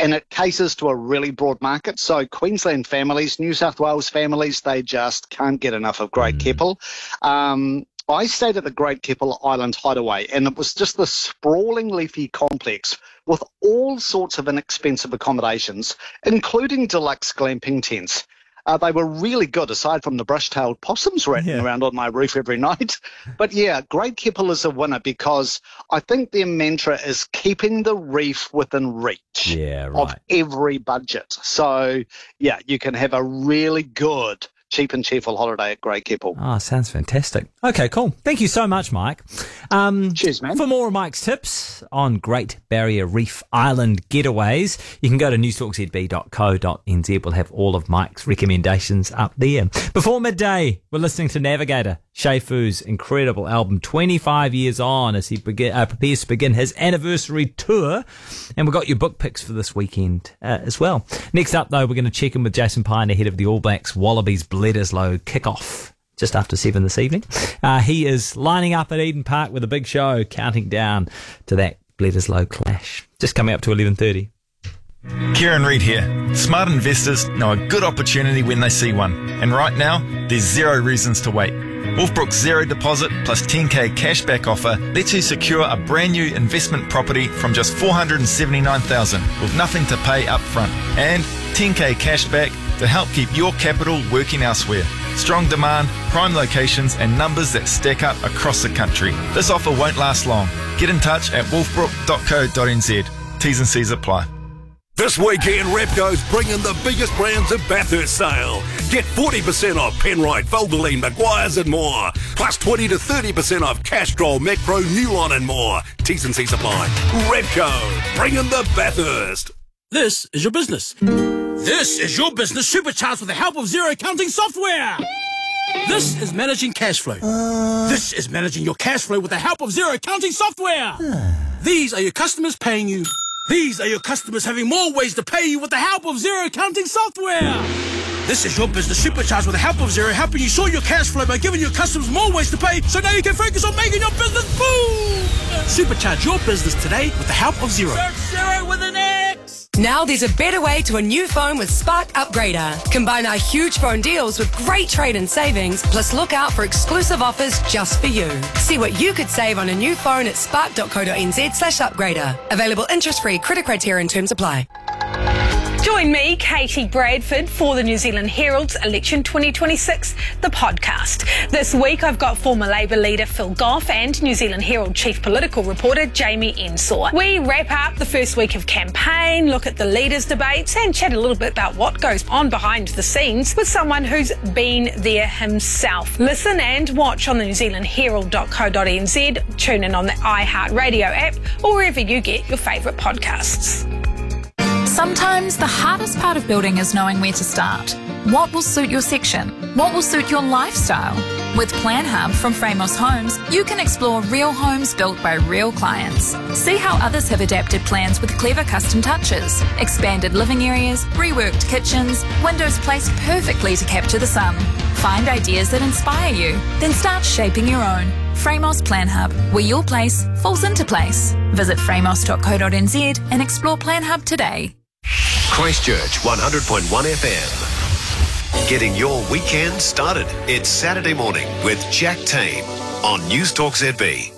and it caters to a really broad market. So Queensland families, New South Wales families, they just can't get enough of Great Keppel. I stayed at the Great Keppel Island Hideaway, and it was just this sprawling leafy complex with all sorts of inexpensive accommodations, including deluxe glamping tents. They were really good, aside from the brush-tailed possums rattling around on my roof every night. But yeah, Great Keppel is a winner because I think their mantra is keeping the reef within reach of every budget. So yeah, you can have a really good cheap and cheerful holiday at Great Keppel. Oh, sounds fantastic. Okay, cool. Thank you so much, Mike. Cheers, man. For more of Mike's tips on Great Barrier Reef Island getaways, you can go to newstalkzb.co.nz. We'll have all of Mike's recommendations up there. Before midday, we're listening to Navigator, Shay Fu's incredible album, 25 years on, as he prepares to begin his anniversary tour. And we've got your book picks for this weekend as well. Next up, though, we're going to check in with Jason Pine ahead of the All Blacks Wallabies Bledisloe kickoff just after 7 this evening. He is lining up at Eden Park with a big show, counting down to that Bledisloe clash. Just coming up to 11:30. Kieran Reid here. Smart investors know a good opportunity when they see one. And right now, there's 0 reasons to wait. Wolfbrook's zero deposit plus 10k cashback offer lets you secure a brand new investment property from just $479,000 with nothing to pay up front. And 10k cashback to help keep your capital working elsewhere. Strong demand, prime locations and numbers that stack up across the country. This offer won't last long. Get in touch at wolfbrook.co.nz. T's and C's apply. This weekend, Repco's bringing the biggest brands of Bathurst sale. Get 40% off Penrite, Valvoline, Maguire's and more. Plus 20 to 30% off Castrol, Macpro, Nulon and more. T's and C's apply. Repco, bringing the Bathurst. This is your business. This is your business supercharged with the help of Xero accounting software. This is managing cash flow. This is managing your cash flow with the help of Xero accounting software. These are your customers paying you. These are your customers having more ways to pay you with the help of Xero accounting software. This is your business supercharged with the help of Xero, helping you sort your cash flow by giving your customers more ways to pay, so now you can focus on making your business boom. Supercharge your business today with the help of Xero. Search Xero with an X. Now there's a better way to a new phone with Spark Upgrader. Combine our huge phone deals with great trade-in savings, plus look out for exclusive offers just for you. See what you could save on a new phone at spark.co.nz/upgrader. Available interest-free, credit criteria and terms apply. Join me, Katie Bradford, for the New Zealand Herald's Election 2026, the podcast. This week I've got former Labour leader Phil Goff and New Zealand Herald chief political reporter Jamie Ensor. We wrap up the first week of campaign, look at the leaders' debates and chat a little bit about what goes on behind the scenes with someone who's been there himself. Listen and watch on the newzealandherald.co.nz, tune in on the iHeartRadio app or wherever you get your favourite podcasts. Sometimes the hardest part of building is knowing where to start. What will suit your section? What will suit your lifestyle? With Plan Hub from Framos Homes, you can explore real homes built by real clients. See how others have adapted plans with clever custom touches, expanded living areas, reworked kitchens, windows placed perfectly to capture the sun. Find ideas that inspire you, then start shaping your own. Framos Plan Hub, where your place falls into place. Visit framos.co.nz and explore Plan Hub today. Christchurch 100.1 FM. Getting your weekend started. It's Saturday morning with Jack Tame on News Talk ZB.